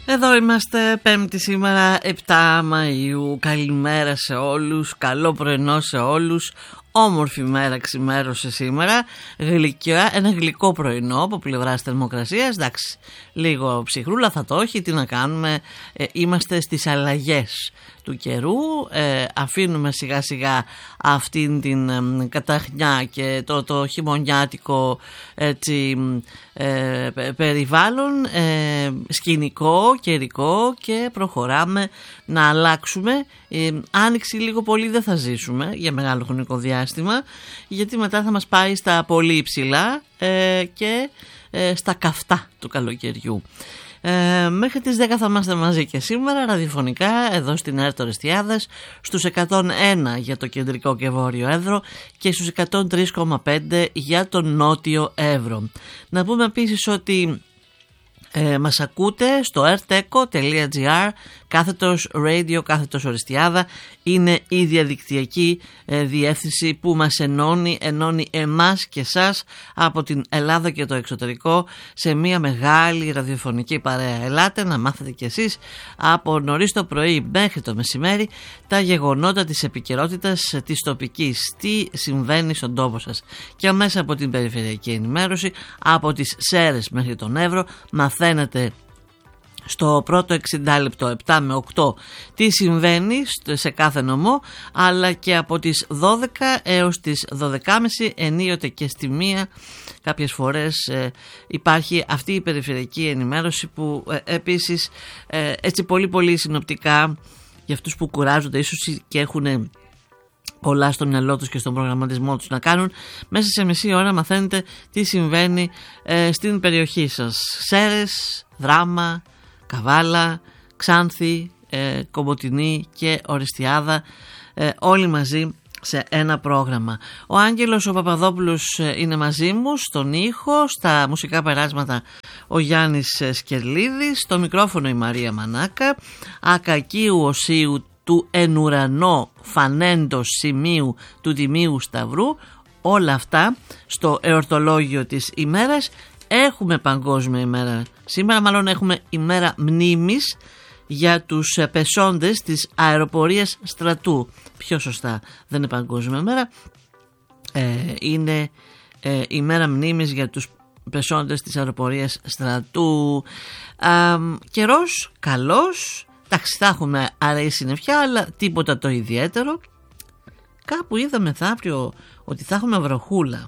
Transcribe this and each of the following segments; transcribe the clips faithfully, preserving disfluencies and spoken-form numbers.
Εδώ είμαστε, Πέμπτη σήμερα, επτά Μαΐου. Καλημέρα σε όλους, καλό πρωινό σε όλους. Όμορφη μέρα ξημέρωσε σήμερα. Γλυκιά, ένα γλυκό πρωινό από πλευράς θερμοκρασίας. Εντάξει, λίγο ψυχρούλα θα το έχει, τι να κάνουμε. Ε, είμαστε στις αλλαγές του καιρού. Ε, αφήνουμε σιγά σιγά αυτήν την ε, καταχνιά και το, το χειμωνιάτικο έτσι, ε, περιβάλλον, ε, σκηνικό, καιρικό, και προχωράμε να αλλάξουμε. Ε, άνοιξη λίγο πολύ δεν θα ζήσουμε για μεγάλο χρονικό διάστημα, γιατί μετά θα μας πάει στα πολύ υψηλά ε, και ε, στα καυτά του καλοκαιριού. Ε, μέχρι τις δέκα θα είμαστε μαζί και σήμερα ραδιοφωνικά εδώ στην ΕΡΤ Ορεστιάδας στους εκατόν ένα για το κεντρικό και βόρειο Εύρο και στους εκατόν τρία κόμμα πέντε για το νότιο Εύρο. Να πούμε επίσης ότι Ε, μας ακούτε στο erteco τελεία gr κάθετος radio, κάθετος Ορεστιάδα. Είναι η διαδικτυακή ε, διεύθυνση που μας ενώνει, ενώνει εμάς και εσάς από την Ελλάδα και το εξωτερικό σε μια μεγάλη ραδιοφωνική παρέα. Ελάτε να μάθετε κι εσείς από νωρίς το πρωί μέχρι το μεσημέρι τα γεγονότα της επικαιρότητας της τοπικής, τι συμβαίνει στον τόπο σας, και μέσα από την περιφερειακή ενημέρωση από τις Σέρρες μέχρι τον Εύρο μαθαίνετε στο πρώτο εξήντα λεπτό επτά με οκτώ τι συμβαίνει σε κάθε νομό, αλλά και από τις δώδεκα έως τις δώδεκα και μισή ενίοτε και στη μία κάποιες φορές ε, υπάρχει αυτή η περιφερειακή ενημέρωση που ε, επίσης ε, έτσι πολύ πολύ συνοπτικά για αυτούς που κουράζονται ίσως και έχουν πολλά στο μυαλό τους και στον προγραμματισμό τους να κάνουν, μέσα σε μισή ώρα μαθαίνετε τι συμβαίνει ε, στην περιοχή σας. Σέρρες, Δράμα, Καβάλα, Ξάνθη, ε, Κομποτηνή και Ορεστιάδα, ε, όλοι μαζί σε ένα πρόγραμμα. Ο Άγγελος ο Παπαδόπουλος είναι μαζί μου στον ήχο, στα μουσικά περάσματα ο Γιάννης Σκερλίδης, στο μικρόφωνο η Μαρία Μανάκα. Ακακίου οσίου του εν ουρανό φανέντος σημείου του Τιμίου Σταυρού. Όλα αυτά στο εορτολόγιο της ημέρας. Έχουμε παγκόσμια ημέρα σήμερα, μάλλον έχουμε ημέρα μνήμης για τους πεσόντες της αεροπορίας στρατού. Πιο σωστά, δεν είναι παγκόσμια ημέρα, ε, είναι ε, ημέρα μνήμης για τους πεσόντες της αεροπορίας στρατού. ε, Καιρός καλός, εντάξει, θα έχουμε αραιή συννεφιά, αλλά τίποτα το ιδιαίτερο. Κάπου είδα μεθαύριο ότι θα έχουμε βροχούλα.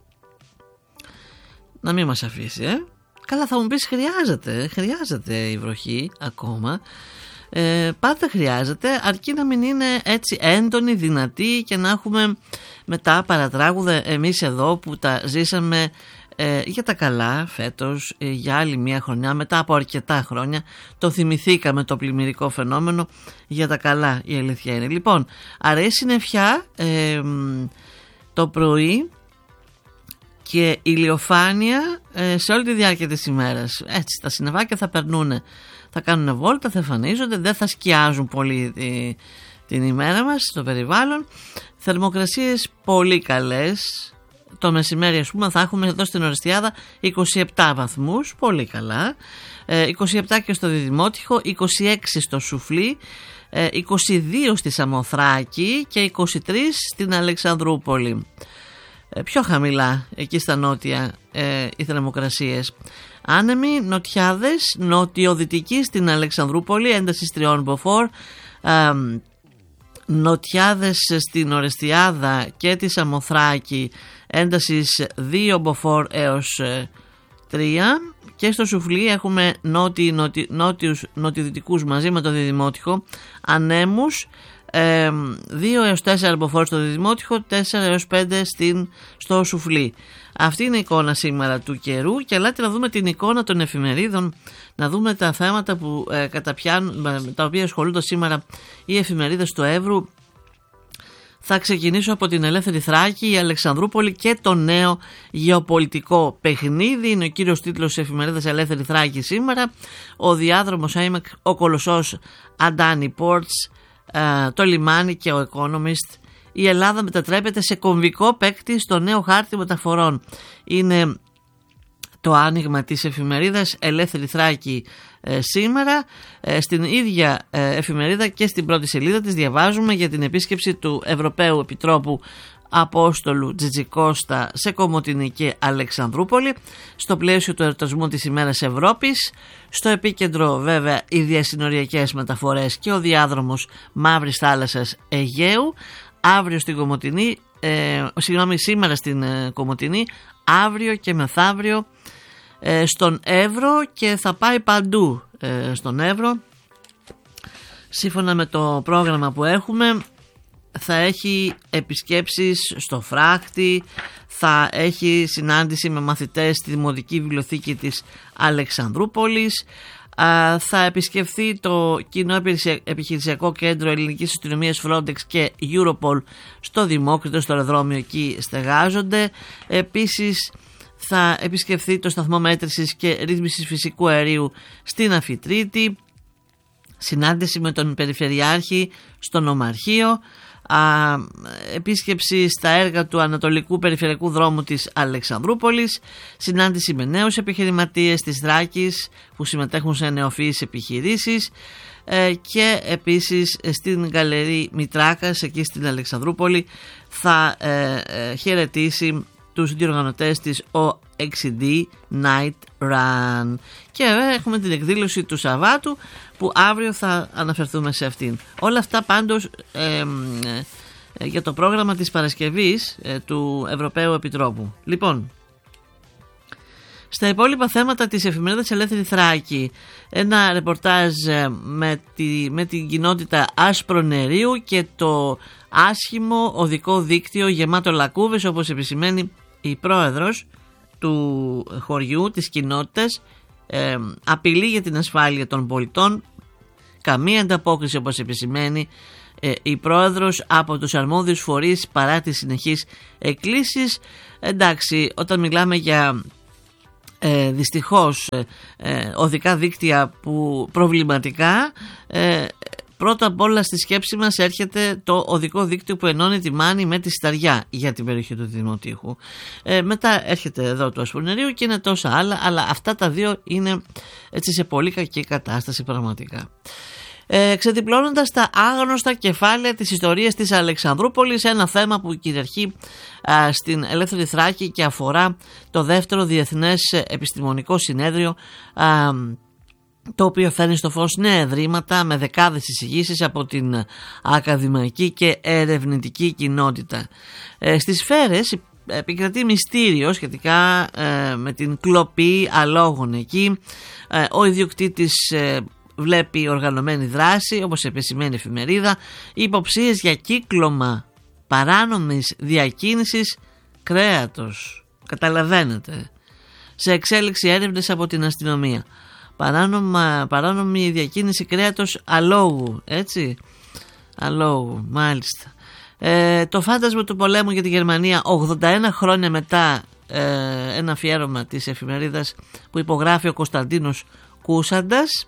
Να μην μας αφήσει, ε. Καλά, θα μου πεις, χρειάζεται, χρειάζεται η βροχή ακόμα. Ε, πάντα χρειάζεται, αρκεί να μην είναι έτσι έντονη, δυνατή και να έχουμε μετά παρατράγουδα εμείς εδώ που τα ζήσαμε ε, για τα καλά φέτος, ε, για άλλη μια χρονιά, μετά από αρκετά χρόνια το θυμηθήκαμε το πλημμυρικό φαινόμενο για τα καλά, η αλήθεια είναι. Λοιπόν, αραιή συννεφιά ε, το πρωί και ηλιοφάνεια ε, σε όλη τη διάρκεια της ημέρας. Έτσι τα συννεφάκια θα περνούν, θα κάνουν βόλτα, θα εμφανίζονται, δεν θα σκιάζουν πολύ τη, την ημέρα μας στο περιβάλλον. Θερμοκρασίες πολύ καλές. Το μεσημέρι ας πούμε θα έχουμε εδώ στην Ορεστιάδα είκοσι επτά βαθμούς, πολύ καλά. ε, είκοσι επτά και στο Διδημότυχο, είκοσι έξι στο Σουφλί, ε, είκοσι δύο στη Σαμοθράκη και είκοσι τρία στην Αλεξανδρούπολη. Πιο χαμηλά εκεί στα νότια ε, οι θερμοκρασίες. Άνεμοι νοτιάδες, νοτιοδυτική στην Αλεξανδρούπολη, έντασης τριών μποφόρ, ε, νοτιάδες στην Ορεστιάδα και τη Σαμοθράκη, έντασης δύο μποφόρ έως ε, τρία, και στο Σουφλί έχουμε νότι, νότι, νότιους, νοτιοδυτικούς μαζί με το Διδημότυχο, ανέμους Ε, δύο έως τέσσερα μποφόρ στο Διδημότυχο, τέσσερα έως πέντε στην, στο Σουφλί. Αυτή είναι η εικόνα σήμερα του καιρού, και ελάτε να δούμε την εικόνα των εφημερίδων, να δούμε τα θέματα που ε, καταπιάνουν, με τα οποία ασχολούνται σήμερα οι εφημερίδες του Εύρου. Θα ξεκινήσω από την Ελεύθερη Θράκη, η Αλεξανδρούπολη και το νέο γεωπολιτικό παιχνίδι. Είναι ο κύριος τίτλος της εφημερίδας Ελεύθερη Θράκη σήμερα. Ο διάδρομος Άιμακ, ο κολοσσός Αντάνι Ports, το λιμάνι και ο Economist. Η Ελλάδα μετατρέπεται σε κομβικό παίκτη στο νέο χάρτη μεταφορών. Είναι το άνοιγμα της εφημερίδας Ελεύθερη Θράκη ε, σήμερα. Ε, στην ίδια ε, εφημερίδα και στην πρώτη σελίδα της διαβάζουμε για την επίσκεψη του Ευρωπαίου Επιτρόπου Απόστολου Τζιτζικώστα σε Κομοτηνή και Αλεξανδρούπολη στο πλαίσιο του εορτασμού της ημέρας Ευρώπης. Στο επίκεντρο βέβαια οι διασυνοριακές μεταφορές και ο διάδρομος Μαύρης Θάλασσας Αιγαίου. Αύριο στην Κομοτηνή, ε, συγγνώμη σήμερα στην ε, Κομοτηνή, αύριο και μεθαύριο ε, στον Εύρο και θα πάει παντού ε, στον Εύρο. Σύμφωνα με το πρόγραμμα που έχουμε, θα έχει επισκέψεις στο Φράχτη, θα έχει συνάντηση με μαθητές στη Δημοτική Βιβλιοθήκη της Αλεξανδρούπολης, θα επισκεφθεί το Κοινό Επιχειρησιακό Κέντρο Ελληνικής Αστυνομίας Frontex και Europol στο Δημόκριτο, στο αεροδρόμιο εκεί στεγάζονται. Επίσης θα επισκεφθεί το σταθμό μέτρησης και ρύθμισης φυσικού αερίου στην Αφιτρίτη, συνάντηση με τον Περιφερειάρχη στο Νομαρχείο, Α, επίσκεψη στα έργα του Ανατολικού Περιφερειακού Δρόμου της Αλεξανδρούπολης, συνάντηση με νέους επιχειρηματίες της Θράκης που συμμετέχουν σε νεοφυείς επιχειρήσεις ε, και επίσης στην Γκαλερί Μητράκας εκεί στην Αλεξανδρούπολη θα ε, ε, χαιρετήσει τους διοργανωτές της ο εξ ντι Night Run. Και βέβαια έχουμε την εκδήλωση του Σαββάτου που αύριο θα αναφερθούμε σε αυτήν. Όλα αυτά πάντως ε, ε, για το πρόγραμμα της Παρασκευής ε, του Ευρωπαίου Επιτρόπου. Λοιπόν, στα υπόλοιπα θέματα της εφημερίδας Ελεύθερη Θράκη, ένα ρεπορτάζ με, τη, με την κοινότητα Άσπρονερίου και το άσχημο οδικό δίκτυο γεμάτο λακκούβες, όπως επισημαίνει η πρόεδρος του χωριού, της κοινότητας, ε, απειλή για την ασφάλεια των πολιτών, καμία ανταπόκριση όπως επισημαίνει ε, η πρόεδρος από τους αρμόδιους φορείς παρά τις συνεχείς εκκλήσεις. Εντάξει, όταν μιλάμε για ε, δυστυχώς ε, ε, οδικά δίκτυα που προβληματικά, ε, πρώτα απ' όλα στη σκέψη μας έρχεται το οδικό δίκτυο που ενώνει τη Μάνη με τη Σταριά για την περιοχή του Δημοτήχου. Ε, μετά έρχεται εδώ το Ασπρονερίου και είναι τόσα άλλα, αλλά αυτά τα δύο είναι έτσι σε πολύ κακή κατάσταση πραγματικά. Ε, ξεδιπλώνοντας τα άγνωστα κεφάλαια της ιστορίας της Αλεξανδρούπολης, ένα θέμα που κυριαρχεί α, στην Ελεύθερη Θράκη και αφορά το δεύτερο Διεθνές Επιστημονικό Συνέδριο, α, το οποίο φέρνει στο φως νέα ευρήματα με δεκάδες εισηγήσεις από την ακαδημαϊκή και ερευνητική κοινότητα. Ε, στις σφαίρες επικρατεί μυστήριο σχετικά ε, με την κλοπή αλόγων εκεί. Ε, ο ιδιοκτήτης ε, βλέπει οργανωμένη δράση, όπως επισημαίνει η εφημερίδα, υποψίες για κύκλωμα παράνομης διακίνησης κρέατος. Καταλαβαίνετε. Σε εξέλιξη έρευνες από την αστυνομία. Παράνομα, παράνομη διακίνηση κρέατος αλόγου, έτσι, αλόγου, μάλιστα. Ε, το φάντασμα του πολέμου για τη Γερμανία ογδόντα ένα χρόνια μετά, ε, ένα αφιέρωμα της εφημερίδας που υπογράφει ο Κωνσταντίνος Κούσαντας.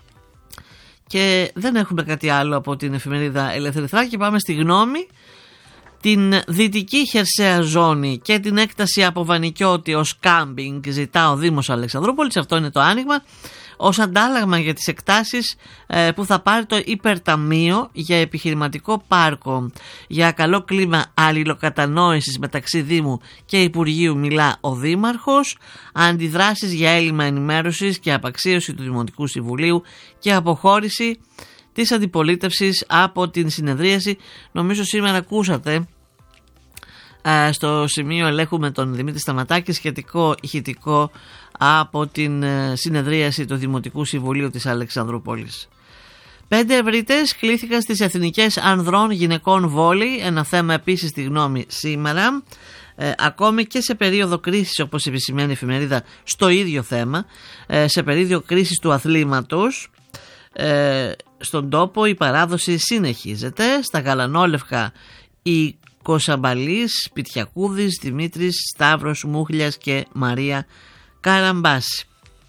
Και δεν έχουμε κάτι άλλο από την εφημερίδα Ελεύθερη Θράκη. Πάμε στη γνώμη. Την δυτική χερσαία ζώνη και την έκταση από Βανικιώτη ως κάμπινγκ ζητά ο Δήμος Αλεξανδρούπολης, αυτό είναι το άνοιγμα, ως αντάλλαγμα για τις εκτάσεις ε, που θα πάρει το υπερταμείο για επιχειρηματικό πάρκο. Για καλό κλίμα αλληλοκατανόησης μεταξύ Δήμου και Υπουργείου μιλά ο Δήμαρχος, αντιδράσεις για έλλειμμα ενημέρωσης και απαξίωση του Δημοτικού Συμβουλίου και αποχώρηση της αντιπολίτευσης από την συνεδρίαση. Νομίζω σήμερα ακούσατε ε, στο σημείο ελέγχου με τον Δημήτρη Σταματάκη σχετικό ηχητικό από την ε, συνεδρίαση του Δημοτικού Συμβουλίου της Αλεξανδρούπολης. Πέντε ευρύτες κλήθηκαν στις εθνικές ανδρών γυναικών βόλεϊ, ένα θέμα επίσης στη γνώμη σήμερα. Ε, ακόμη και σε περίοδο κρίσης, όπως επισημαίνει η εφημερίδα, στο ίδιο θέμα, ε, σε περίοδο κρίσης του αθλήματος, ε, στον τόπο η παράδοση συνεχίζεται. Στα γαλανόλευκα η Κοσαμπαλής, Πιτιακούδης, Δημήτρης, Σταύρος, Μούχλιας και Μαρία Καραμπάση.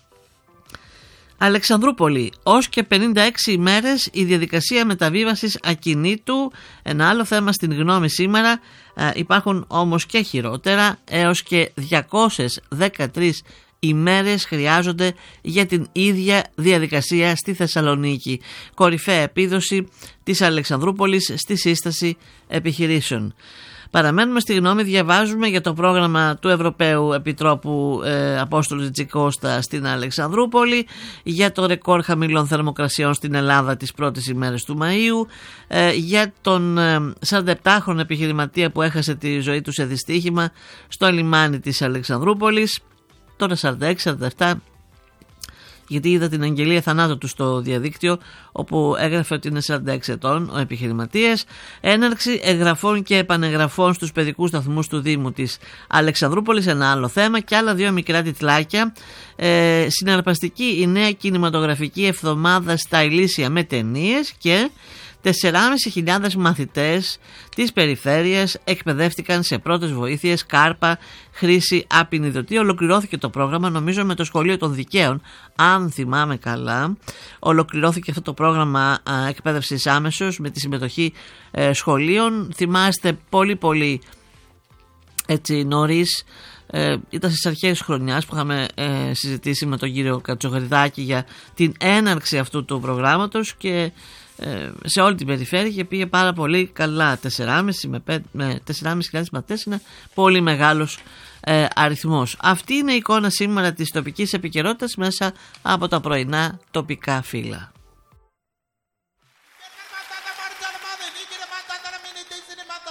Αλεξανδρούπολη, ως και πενήντα έξι ημέρες η διαδικασία μεταβίβασης ακινήτου. Ένα άλλο θέμα στην γνώμη σήμερα. ε, υπάρχουν όμως και χειρότερα, έως και διακόσιες δεκατρείς ημέρες χρειάζονται για την ίδια διαδικασία στη Θεσσαλονίκη. Κορυφαία επίδοση της Αλεξανδρούπολης στη σύσταση επιχειρήσεων. Παραμένουμε στη γνώμη, διαβάζουμε για το πρόγραμμα του Ευρωπαίου Επιτρόπου ε, Απόστολου Τζικώστα στην Αλεξανδρούπολη, για το ρεκόρ χαμηλών θερμοκρασιών στην Ελλάδα τις πρώτες ημέρες του Μαΐου, ε, για τον ε, σαρανταεπτάχρονο επιχειρηματία που έχασε τη ζωή του σε δυστύχημα στο λιμάνι της Αλεξανδρούπολης, τώρα σαράντα έξι σαράντα επτά, γιατί είδα την αγγελία θανάτου του στο διαδίκτυο, όπου έγραφε ότι είναι σαράντα έξι ετών ο επιχειρηματίας. Έναρξη εγγραφών και επανεγγραφών στους παιδικούς σταθμούς του Δήμου της Αλεξανδρούπολης, ένα άλλο θέμα, και άλλα δύο μικρά τιτλάκια. Ε, συναρπαστική η νέα κινηματογραφική εβδομάδα στα Ηλίσια με ταινίες, και τεσσεράμισι χιλιάδες μαθητές της περιφέρειας εκπαιδεύτηκαν σε πρώτες βοήθειες, κάρπα, χρήση απεινιδωτή. Ολοκληρώθηκε το πρόγραμμα, νομίζω με το Σχολείο των Δικαίων, αν θυμάμαι καλά. Ολοκληρώθηκε αυτό το πρόγραμμα α, εκπαίδευσης άμεσος με τη συμμετοχή ε, σχολείων. Θυμάστε πολύ πολύ έτσι νωρίς, ε, ήταν στις αρχές χρονιάς που είχαμε ε, συζητήσει με τον κύριο Κατσογριδάκη για την έναρξη αυτού του προγράμματος, και σε όλη την περιφέρεια, και πήγε πάρα πολύ καλά. τεσσεράμισι χιλιάδες μαθητές είναι πολύ μεγάλος ε, αριθμός. Αυτή είναι η εικόνα σήμερα της τοπικής επικαιρότητας μέσα από τα πρωινά τοπικά φύλλα.